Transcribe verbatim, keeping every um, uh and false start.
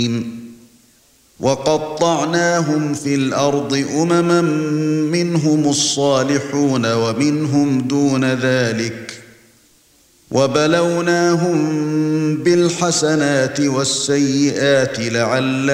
وقطعناهم في الأرض أمما منهم الصالحون ومنهم دون ذلك وبلوناهم بالحسنات والسيئات لعلهم